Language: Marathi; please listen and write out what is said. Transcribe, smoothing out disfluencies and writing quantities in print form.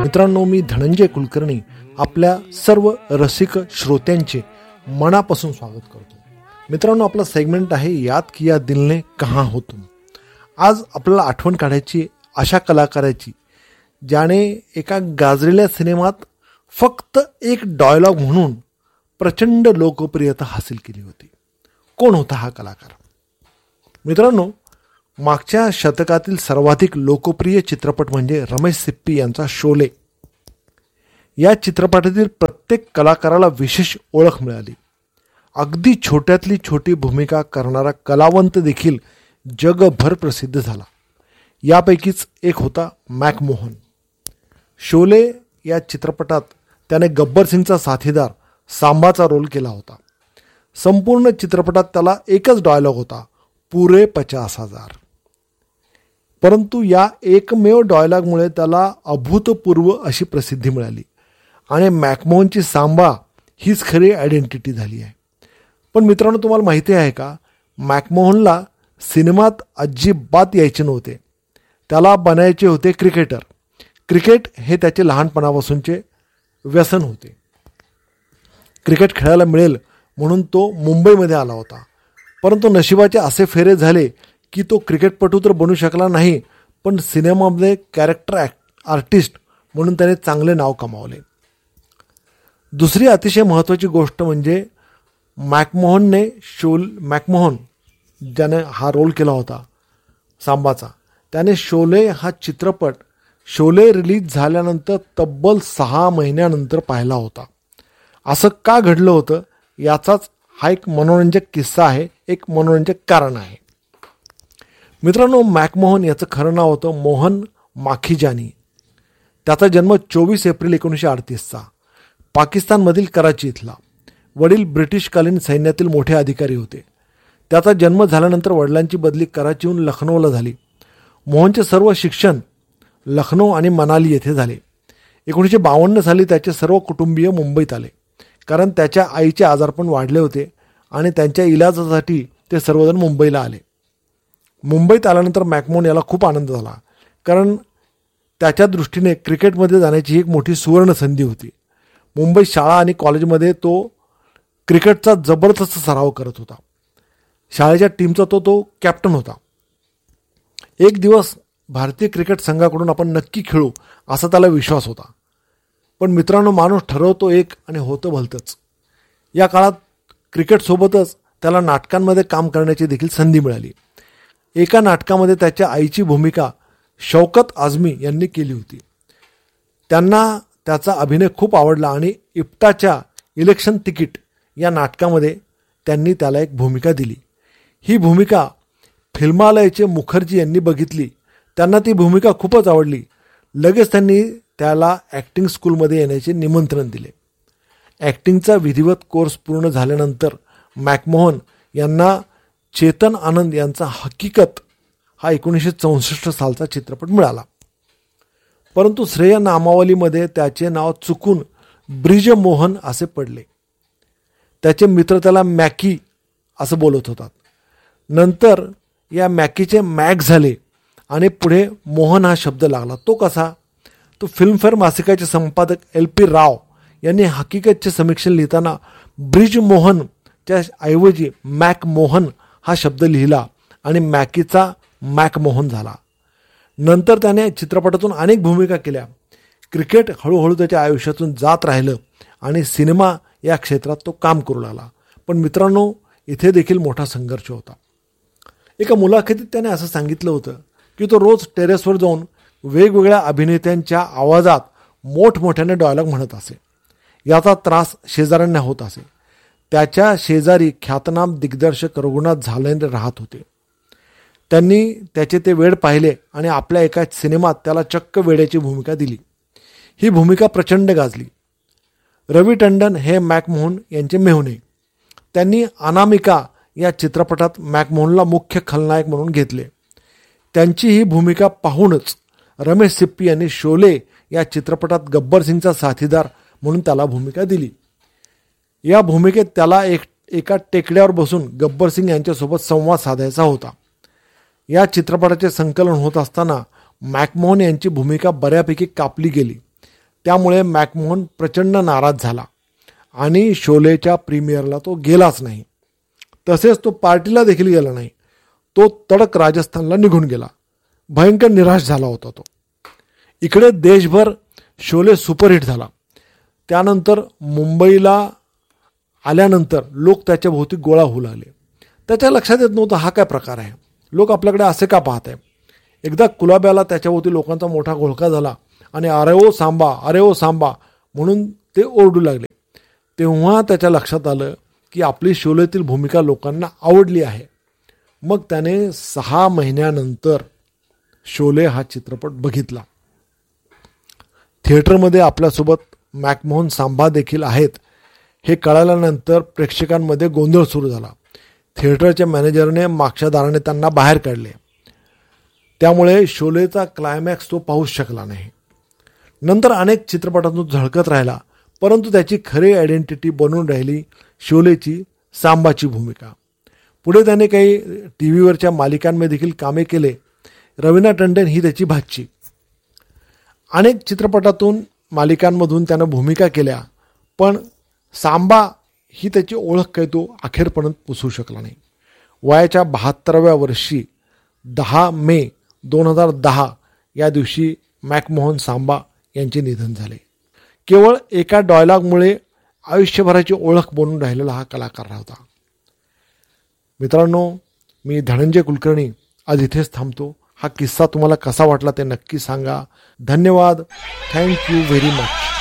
मित्रांनो, मी धनंजय कुलकर्णी आपल्या सर्व रसिक श्रोत्यांचे मनापासून स्वागत करतो. मित्रांनो, आपला सेगमेंट आहे याद किया दिल ने कहाँ हो तुम. आज आपल्याला आठवण काढायची अशा कलाकाराची ज्याने एका गाजलेल्या सिनेमात फक्त एक डायलॉग म्हणून प्रचंड लोकप्रियता हासिल केली होती. कोण होता हा कलाकार? मित्रांनो, मागच्या शतकातील सर्वाधिक लोकप्रिय चित्रपट म्हणजे रमेश सिप्पी यांचा शोले. या चित्रपटातील प्रत्येक कलाकाराला विशेष ओळख मिळाली. अगदी छोट्यातली छोटी भूमिका करणारा कलावंत देखील जगभर प्रसिद्ध झाला. यापैकीच एक होता मॅकमोहन. शोले या चित्रपटात त्याने गब्बर सिंगचा साथीदार सांबाचा रोल केला होता. संपूर्ण चित्रपटात त्याला एकच डायलॉग होता, पुरे 50,000. परंतु या एकमेव डायलॉगमुळे त्याला अभूतपूर्व अशी प्रसिद्धी मिळाली आणि मॅकमोहनची सांबा हीच खरी आयडेंटिटी झाली आहे. पण मित्रांनो, तुम्हाला माहिती आहे का, मॅकमोहनला सिनेमात अजिबात यायचे नव्हते. त्याला बनायचे होते क्रिकेटर. क्रिकेट हे त्याचे लहानपणापासूनचे व्यसन होते. क्रिकेट खेळायला मिळेल म्हणून तो मुंबईमध्ये आला होता. परंतु नशिबाचे असे फेरे झाले की तो क्रिकेटपटू तर बनू शकला नाही, पण सिनेमामध्ये कॅरेक्टर आर्टिस्ट म्हणून त्याने चांगले नाव कमावले. दुसरी अतिशय महत्त्वाची गोष्ट म्हणजे मॅकमोहन ज्याने हा रोल केला होता सांबाचा, त्याने शोले हा चित्रपट शोले रिलीज झाल्यानंतर तब्बल 6 महिन्यानंतर पाहिला होता. असं का घडलं होतं याचाच हा एक मनोरंजक किस्सा आहे, एक मनोरंजक कारण आहे. मित्रांनो, मॅकमोहन याचं खरं नाव होतं मोहन माखीजानी. त्याचा जन्म 24 एप्रिल 1938चा पाकिस्तानमधील कराची इथला. वडील ब्रिटिशकालीन सैन्यातील मोठे अधिकारी होते. त्याचा जन्म झाल्यानंतर वडिलांची बदली कराचीहून लखनौला झाली. मोहनचे सर्व शिक्षण लखनौ आणि मनाली येथे झाले. 1952 साली त्याचे सर्व कुटुंबीय मुंबईत आले, कारण त्याच्या आईचे आजारपण वाढले होते आणि त्यांच्या इलाजासाठी ते सर्वजण मुंबईला आले. मुंबईत आल्यानंतर मॅकमोहन याला खूप आनंद झाला, कारण त्याच्या दृष्टीने क्रिकेटमध्ये जाण्याची ही एक मोठी सुवर्ण संधी होती. मुंबईत शाळा आणि कॉलेजमध्ये तो क्रिकेटचा जबरदस्त सराव करत होता. शाळेच्या टीमचा तो कॅप्टन होता. एक दिवस भारतीय क्रिकेट संघाकडून आपण नक्की खेळू असा त्याला विश्वास होता. पण मित्रांनो, माणूस ठरवतो एक आणि होतं भलतंच. या काळात क्रिकेटसोबतच त्याला नाटकांमध्ये काम करण्याची देखील संधी मिळाली. एका नाटकामध्ये त्याच्या आईची भूमिका शौकत आझमी यांनी केली होती. त्यांना त्याचा अभिनय खूप आवडला आणि इप्टाच्या इलेक्शन तिकीट या नाटकामध्ये त्यांनी त्याला एक भूमिका दिली. ही भूमिका फिल्मालयाचे मुखर्जी यांनी बघितली. त्यांना ती भूमिका खूपच आवडली. लगेच त्यांनी त्याला ॲक्टिंग स्कूलमध्ये येण्याचे निमंत्रण दिले. ॲक्टिंगचा विधिवत कोर्स पूर्ण झाल्यानंतर मॅकमोहन यांना चेतन आनंद यांचा हकीकत हा 1964 सालचा चित्रपट मिळाला. परंतु श्रेय नामावलीमध्ये त्याचे नाव चुकून ब्रिजमोहन असे पडले. त्याचे मित्र त्याला मॅकी असं बोलत होतात. नंतर या मॅकीचे मॅक झाले आणि पुढे मोहन हा शब्द लागला. तो कसा? तो फिल्मफेअर मासिकाचे संपादक LP राव यांनी हकीकतचे समीक्षण लिहिताना ब्रिजमोहनच्या ऐवजी मॅकमोहन हा शब्द लिहिला आणि मॅकीचा मॅकमोहन झाला. नंतर त्याने चित्रपटातून अनेक भूमिका केल्या. क्रिकेट हळूहळू त्याच्या आयुष्यातून जात राहिलं आणि सिनेमा या क्षेत्रात तो काम करू लागला. पण मित्रांनो, इथे देखील मोठा संघर्ष होता. एका मुलाखतीत त्याने असं सांगितलं होतं की तो रोज टेरेसवर जाऊन वेगवेगळ्या अभिनेत्यांच्या आवाजात मोठमोठ्याने डायलॉग म्हणत असे. याचा त्रास शेजाऱ्यांना होत असे. त्याच्या शेजारी ख्यातनाम दिग्दर्शक रघुनाथ झालेंद्र राहत होते. त्यांनी त्याचे ते वेड पाहिले आणि आपल्या एका सिनेमात त्याला चक्क वेड्याची भूमिका दिली. ही भूमिका प्रचंड गाजली. रवी टंडन हे मॅकमोहन यांचे मेहुणे. त्यांनी अनामिका या चित्रपटात मॅकमोहनला मुख्य खलनायक म्हणून घेतले. त्यांची ही भूमिका पाहूनच रमेश सिप्पी यांनी शोले या चित्रपटात गब्बर सिंगचा साथीदार म्हणून त्याला भूमिका दिली. या भूमिकेत त्याला एका टेकड्यावर बसून गब्बर सिंग यांच्यासोबत संवाद साधायचा होता. या चित्रपटाचे संकलन होत असताना मॅकमोहन यांची भूमिका बऱ्यापैकी कापली गेली. त्यामुळे मॅकमोहन प्रचंड नाराज झाला आणि शोलेच्या प्रीमियरला तो गेलाच नाही. तसेच तो पार्टीला देखील गेला नाही. तो तडक राजस्थानला निघून गेला. भयंकर निराश झाला होता तो. इकडे देशभर शोले सुपरहिट झाला. त्यानंतर मुंबईला आल्यानंतर लोक त्याच्या भोवती गोळा होऊ लागले. त्याच्या लक्षात येत नव्हतं हा काय प्रकार आहे, लोक आपल्याकडे असे का पाहत आहे. एकदा कुलाब्याला त्याच्याभोवती लोकांचा मोठा घोळका झाला आणि अरे ओ सांबा, अरे ओ सांबा म्हणून ते ओरडू लागले. तेव्हा त्याच्या लक्षात आलं की आपली शोलेतील भूमिका लोकांना आवडली आहे. मग त्याने 6 महिन्यानंतर शोले हा चित्रपट बघितला. थिएटरमध्ये आपल्यासोबत मॅकमोहन सांबा देखील आहेत हे कळाल्यानंतर प्रेक्षकांमध्ये गोंधळ सुरू झाला. थिएटरच्या मॅनेजरने मागच्या दाराने त्यांना बाहेर काढले. त्यामुळे शोलेचा क्लायमॅक्स तो पाहूच शकला नाही. नंतर अनेक चित्रपटातून झळकत राहिला, परंतु त्याची खरी आयडेंटिटी बनून राहिली शोलेची सांबाची भूमिका. पुढे त्याने काही टी व्हीवरच्या मालिकांमध्ये देखील कामे केले. रवीना टंडन ही त्याची भाची. अनेक चित्रपटातून मालिकांमधून त्यानं भूमिका केल्या, पण सांबा ही त्याची ओळख काही तो अखेरपर्यंत पुसू शकला नाही. वयाच्या 72व्या वर्षी 10 मे 2010 या दिवशी मॅकमोहन सांबा यांचे निधन झाले. केवळ एका डायलॉगमुळे आयुष्यभराची ओळख बनून राहिलेला हा कलाकार होता. मित्रांनो, मी धनंजय कुलकर्णी आज इथेच थांबतो. हा किस्सा तुम्हाला कसा वाटला ते नक्की सांगा. धन्यवाद. Thank you very much.